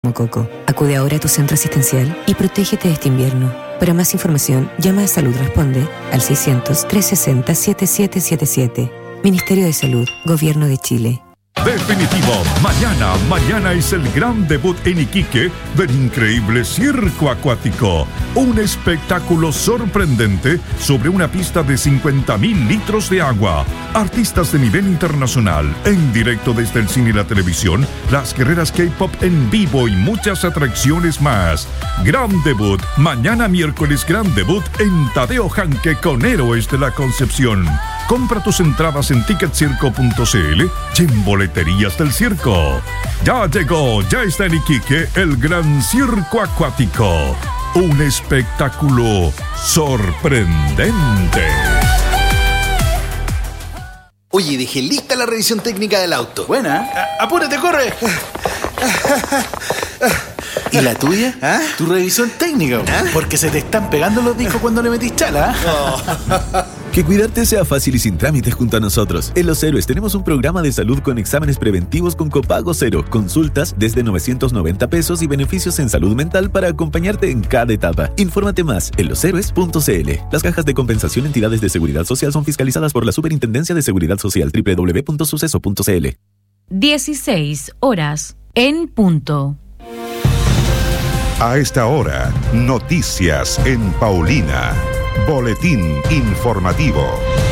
Coco. Acude ahora a tu centro asistencial y protégete de este invierno. Para más información, llama a Salud Responde al 600-360-7777. Ministerio de Salud, Gobierno de Chile. Definitivo, mañana es el gran debut en Iquique del increíble circo acuático. Un espectáculo sorprendente sobre una pista de 50.000 litros de agua. Artistas de nivel internacional, en directo desde el cine y la televisión, las guerreras K-pop en vivo y muchas atracciones más. Gran debut, mañana miércoles gran debut en Tadeo Janque con Héroes de la Concepción. Compra tus entradas en ticketcirco.cl y en boleterías del circo. Ya llegó, ya está en Iquique el gran circo acuático. Un espectáculo sorprendente. Oye, dejé lista la revisión técnica del auto. Buena. Apúrate, corre. ¿Y la tuya? ¿Ah? Tu revisión técnica. ¿Ah? Porque se te están pegando los discos cuando le metís chala. Que cuidarte sea fácil y sin trámites junto a nosotros. En Los Héroes tenemos un programa de salud con exámenes preventivos con copago cero, consultas desde 990 pesos y beneficios en salud mental para acompañarte en cada etapa. Infórmate más en loshéroes.cl. Las cajas de compensación entidades de seguridad social son fiscalizadas por la Superintendencia de Seguridad Social. www.suceso.cl. 16 horas en punto. A esta hora, noticias en Paulina. Boletín informativo.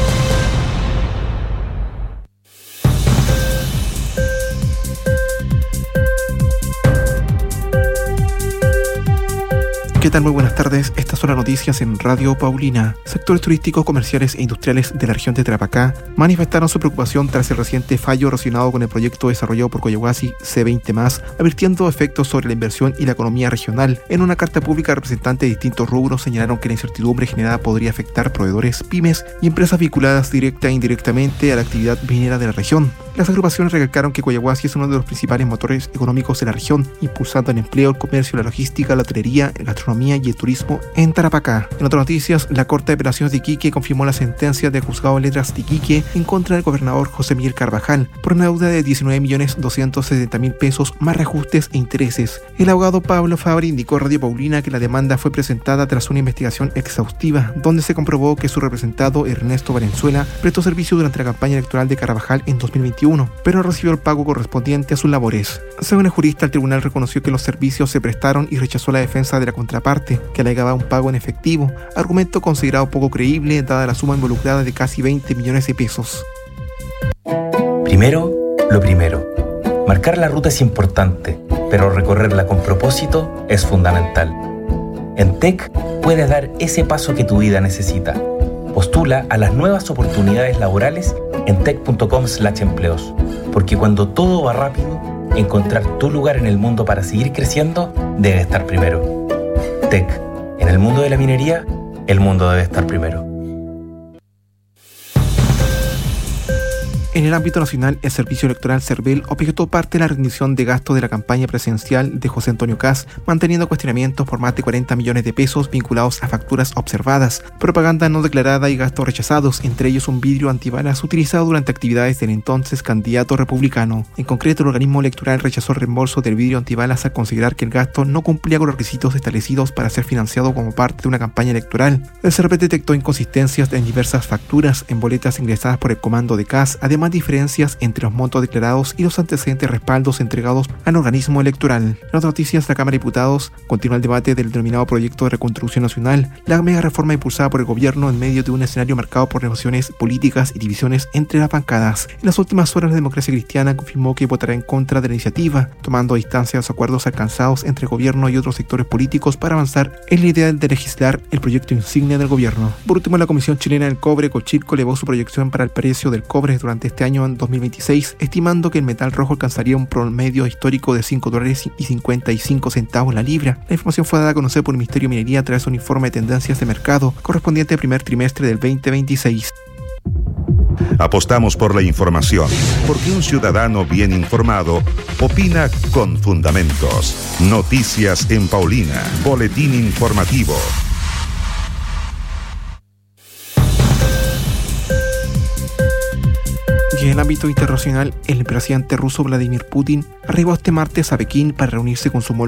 ¿Qué tal? Muy buenas tardes. Estas son las noticias en Radio Paulina. Sectores turísticos, comerciales e industriales de la región de Tarapacá manifestaron su preocupación tras el reciente fallo relacionado con el proyecto desarrollado por Collahuasi C20+, advirtiendo efectos sobre la inversión y la economía regional. En una carta pública, representantes de distintos rubros señalaron que la incertidumbre generada podría afectar proveedores, pymes y empresas vinculadas directa e indirectamente a la actividad minera de la región. Las agrupaciones recalcaron que Collahuasi es uno de los principales motores económicos de la región, impulsando el empleo, el comercio, la logística, la hotelería, la gastronomía y el turismo en Tarapacá. En otras noticias, la Corte de Apelaciones de Iquique confirmó la sentencia del Juzgado de Letras de Iquique en contra del gobernador José Miguel Carvajal por una deuda de 19.270.000 pesos más reajustes e intereses. El abogado Pablo Fabri indicó a Radio Paulina que la demanda fue presentada tras una investigación exhaustiva donde se comprobó que su representado Ernesto Valenzuela prestó servicio durante la campaña electoral de Carvajal en 2021, pero no recibió el pago correspondiente a sus labores. Según el jurista, el tribunal reconoció que los servicios se prestaron y rechazó la defensa de la contraparte, que alegaba un pago en efectivo, argumento considerado poco creíble dada la suma involucrada de casi 20 millones de pesos. Primero, lo primero. Marcar la ruta es importante, pero recorrerla con propósito es fundamental. En TEC puedes dar ese paso que tu vida necesita. Postula a las nuevas oportunidades laborales en tec.com/empleos, porque cuando todo va rápido, encontrar tu lugar en el mundo para seguir creciendo debe estar primero. TEC. En el mundo de la minería, el mundo debe estar primero. En el ámbito nacional, el Servicio Electoral Cervel objetó parte de la rendición de gasto de la campaña presidencial de José Antonio Kast, manteniendo cuestionamientos por más de 40 millones de pesos vinculados a facturas observadas, propaganda no declarada y gastos rechazados, entre ellos un vidrio antibalas utilizado durante actividades del entonces candidato republicano. En concreto, el organismo electoral rechazó el reembolso del vidrio antibalas al considerar que el gasto no cumplía con los requisitos establecidos para ser financiado como parte de una campaña electoral. El Cervel detectó inconsistencias en diversas facturas en boletas ingresadas por el comando de Kast, además diferencias entre los montos declarados y los antecedentes respaldos entregados al organismo electoral. En otras noticias, la Cámara de Diputados continúa el debate del denominado proyecto de reconstrucción nacional, la mega reforma impulsada por el gobierno en medio de un escenario marcado por negociaciones políticas y divisiones entre las bancadas. En las últimas horas, la Democracia Cristiana confirmó que votará en contra de la iniciativa, tomando distancia de los acuerdos alcanzados entre el gobierno y otros sectores políticos para avanzar en la idea de legislar el proyecto insignia del gobierno. Por último, la Comisión Chilena del Cobre, Cochilco, elevó su proyección para el precio del cobre durante este año en 2026, estimando que el metal rojo alcanzaría un promedio histórico de $5.55 la libra. La información fue dada a conocer por el Ministerio de Minería a través de un informe de tendencias de mercado correspondiente al primer trimestre del 2026. Apostamos por la información, porque un ciudadano bien informado opina con fundamentos. Noticias en Paulina. Boletín informativo. Y En el ámbito internacional, el presidente ruso Vladimir Putin arribó este martes a Pekín para reunirse con su homólogo